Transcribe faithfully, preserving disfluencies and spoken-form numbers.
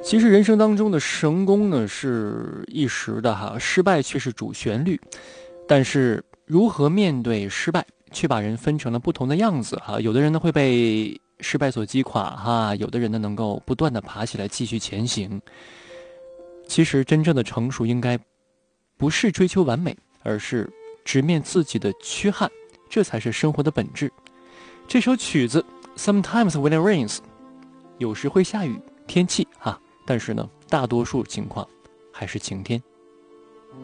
其实人生当中的成功呢是一时的哈，失败却是主旋律。但是如何面对失败，却把人分成了不同的样子哈。有的人呢会被失败所击垮哈，有的人呢能够不断的爬起来继续前行。其实真正的成熟应该不是追求完美，而是直面自己的缺憾，这才是生活的本质。这首曲子 Sometimes when it rains， 有时会下雨天气哈，但是呢大多数情况还是晴天。